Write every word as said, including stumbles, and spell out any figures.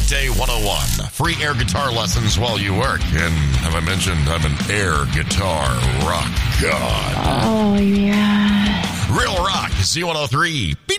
Workday one oh one. Free air guitar lessons while you work. And have I mentioned I'm an air guitar rock god? Oh, yeah. Real Rock, Z one oh three.